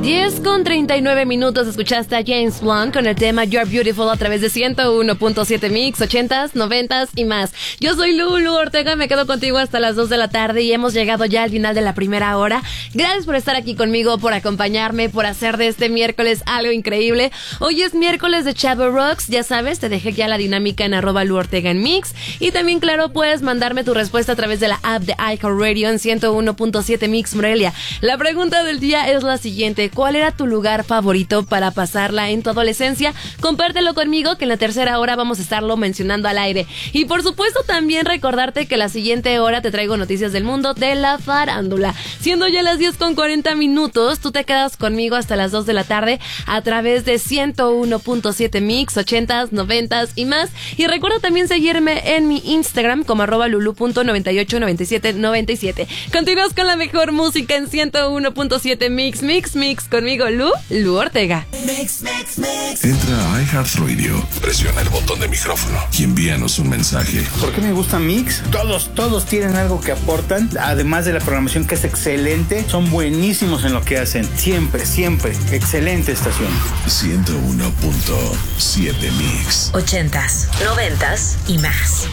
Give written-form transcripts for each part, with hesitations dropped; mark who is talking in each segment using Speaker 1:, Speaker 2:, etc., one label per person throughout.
Speaker 1: 10:39 escuchaste a James Blunt con el tema You're Beautiful a través de 101.7 Mix, 80s, 90s y más. Yo soy Lulu Ortega, me quedo contigo hasta las 2 de la tarde y hemos llegado ya al final de la primera hora. Gracias por estar aquí conmigo, por acompañarme, por hacer de este miércoles algo increíble. Hoy es miércoles de Chavo Rocks, ya sabes, te dejé ya la dinámica en @Lu Ortega en Mix. Y también, claro, puedes mandarme tu respuesta a través de la app de iHeartRadio en 101.7 Mix Morelia. La pregunta del día es la siguiente: ¿cuál era tu lugar favorito para pasarla en tu adolescencia? Compártelo conmigo, que en la tercera hora vamos a estarlo mencionando al aire. Y por supuesto también recordarte que la siguiente hora te traigo noticias del mundo de la farándula. Siendo ya las 10:40, tú te quedas conmigo hasta las 2 de la tarde a través de 101.7 Mix, 80s, 90s y más. Y recuerda también seguirme en mi Instagram como @lulu.989797. Continúas con la mejor música en 101.7 Mix conmigo, Lu Ortega.
Speaker 2: Entra a iHeartRadio, presiona el botón de micrófono y envíanos un mensaje.
Speaker 3: ¿Por qué me gusta Mix? Todos tienen algo que aportan, además de la programación que es excelente, son buenísimos en lo que hacen, siempre, excelente estación.
Speaker 2: 101.7 Mix,
Speaker 4: 80s, 90s y más.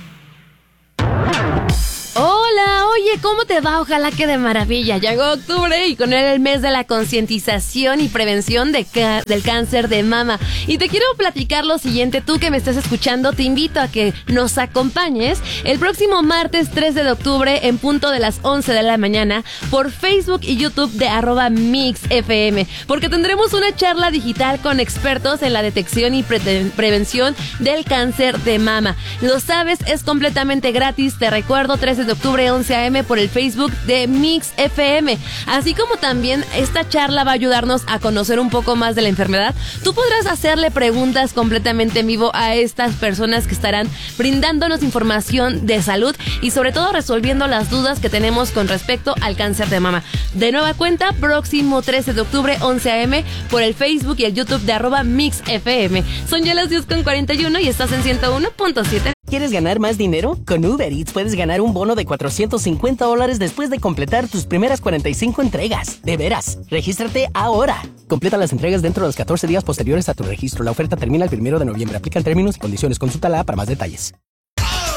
Speaker 1: Hola, oye, ¿cómo te va? Ojalá que de maravilla. Llegó octubre y con él el mes de la concientización y prevención del cáncer de mama. Y te quiero platicar lo siguiente, tú que me estás escuchando, te invito a que nos acompañes el próximo martes 13 de octubre en punto de las 11 de la mañana por Facebook y YouTube de @MixFM, porque tendremos una charla digital con expertos en la detección y prevención del cáncer de mama. Lo sabes, es completamente gratis, te recuerdo, 13 de octubre, 11 a.m. por el Facebook de Mix FM. Así como también esta charla va a ayudarnos a conocer un poco más de la enfermedad. Tú podrás hacerle preguntas completamente en vivo a estas personas que estarán brindándonos información de salud y sobre todo resolviendo las dudas que tenemos con respecto al cáncer de mama. De nueva cuenta, próximo 13 de octubre, 11 a.m. por el Facebook y el YouTube de @MixFM. Son ya las 10:41 y estás en 101.7.
Speaker 5: ¿Quieres ganar más dinero? Con Uber Eats puedes ganar un bono de $450 después de completar tus primeras 45 entregas. De veras, regístrate ahora. Completa las entregas dentro de los 14 días posteriores a tu registro. La oferta termina el 1 de noviembre. Aplican términos y condiciones. Consulta la app para más detalles.